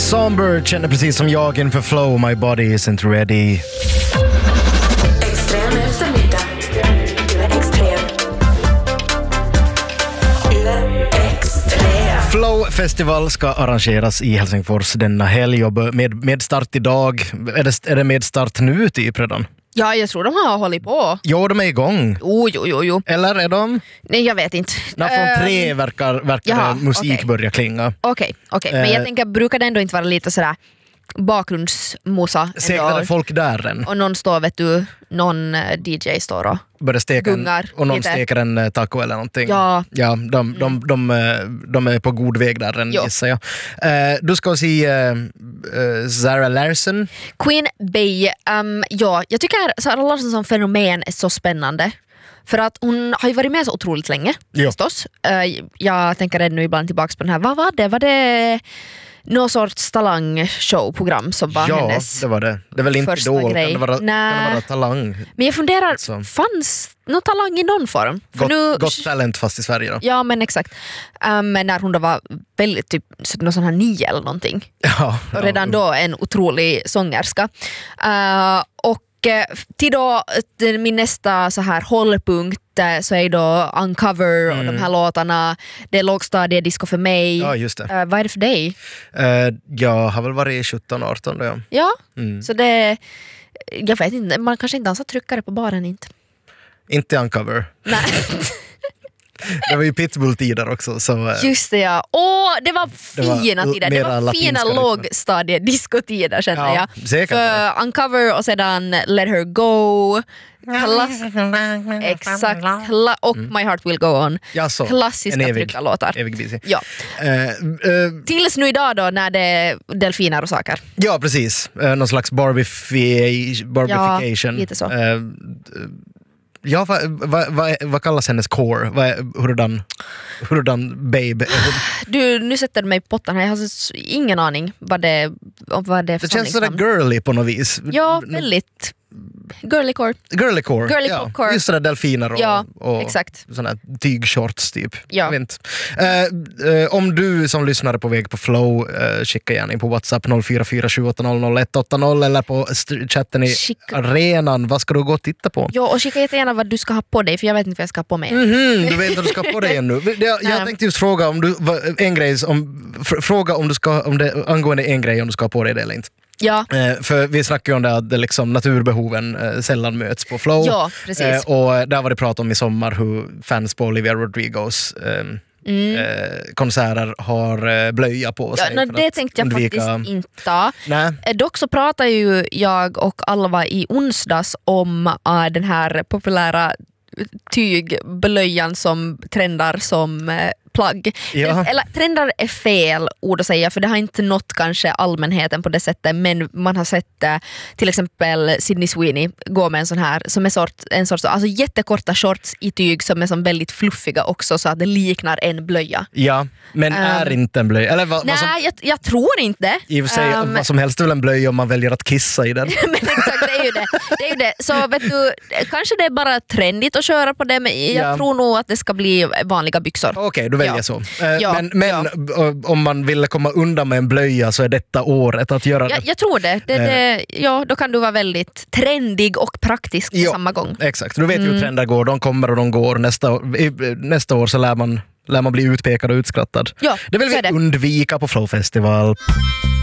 Songbird känner precis som jag inför Flow. My body isn't ready. Extrem eftermiddag. Extrem. Flow Festival ska arrangeras i Helsingfors denna helg och med start idag. Är det med start nu typ redan? Ja, jag tror de har hållit på. Jo, de är igång. Jo. Eller är de? Nej, jag vet inte. Från 3 verkar musik börja klinga. Okej. Men jag tänker, brukar det ändå inte vara lite sådär bakgrundsmosa? Säkert folk där än. Och någon står, vet du, någon DJ står och börjar steka gungar och någon lite. steker en taco eller någonting. Ja. Ja, de är på god väg där än, gissar jag. Du ska se Zara Larsson. Queen Bey. Jag tycker Zara Larsson som fenomen är så spännande. För att hon har ju varit med så otroligt länge, förstås. Jag tänker redan nu ibland tillbaka på den här. Vad var det? Var det någon sorts talangshowprogram som var hennes? Ja, det var det. Det är väl inte då. Grej. Kan det vara talang? Men jag funderar, fanns någon talang i någon form? Gott talent fast i Sverige då. Ja, men exakt. När hon då var väldigt typ någon sån här 9 eller någonting. Ja. Och redan då en otrolig sångerska. Och till då min nästa så här hållpunkt så är då Uncover och de här låtarna. Det är lågstadie disco för mig. Ja, just det. Vad är det för dig? Jag har väl varit 17-18 då. Ja, så det... Jag vet inte, man kanske inte dansar tryckare på baren inte. Inte Uncover. Nej. Det var ju Pitbull-tider också. Så, just det, ja. Det var fina tider. Det var fina lågstadiediskotider, känner jag. Säkert. För Uncover och sedan Let Her Go. Exakt. Och My Heart Will Go On. Ja, så. Klassiska tryckarlåtar. Evig busy. Ja. Tills nu idag då när det är delfiner och saker. Ja, precis. Någon slags barbification. Ja, lite så. Ja, vad kallas hennes core? Hurdan babe? Du, nu sätter du mig på pottan här. Jag har ingen aning vad det är för det känns sådär girly på något vis. Ja, väldigt girly core. Girly core. Ja, core. Just sådär delfiner och exakt. sådana tygshorts typ. Ja. Om du som lyssnare på väg på Flow, skicka gärna in på WhatsApp 0447800180 eller på chatten i arenan. Vad ska du gå och titta på? Ja, och skicka jättegärna vad du ska ha på dig, för jag vet inte vad jag ska ha på mig. Du vet inte vad du ska ha på dig ännu. Jag tänkte just fråga om du angående en grej om du ska ha på dig det eller inte. Ja. För vi snackar ju om det att liksom, naturbehoven sällan möts på Flow. Ja, precis. Och där var det prat om i sommar hur fans på Olivia Rodrigos konserter har blöja på sig. Ja, det tänkte jag faktiskt inte. Dock så pratar ju jag och Alva i onsdags om den här populära tygblöjan som trendar som plagg. Ja. Eller trendar är fel ord att säga, för det har inte nått kanske allmänheten på det sättet, men man har sett till exempel Sydney Sweeney gå med en sån här som är en sorts alltså jättekorta shorts i tyg som är som väldigt fluffiga också, så att det liknar en blöja. Ja, men är inte en blöja. Eller nej, jag tror inte. I och för sig, vad som helst är väl en blöja om man väljer att kissa i den. Men exakt, det är ju det. Så vet du, kanske det är bara trendigt att köra på det, men jag tror nog att det ska bli vanliga byxor. Okej, då väljer jag så. Men om man vill komma undan med en blöja så är detta året att göra det. Jag tror det. Då kan du vara väldigt trendig och praktisk på samma gång. Exakt, du vet ju hur trender går. De kommer och de går. Nästa år så lär man bli utpekad och utskrattad. Ja, det vill vi undvika på Flow Festival.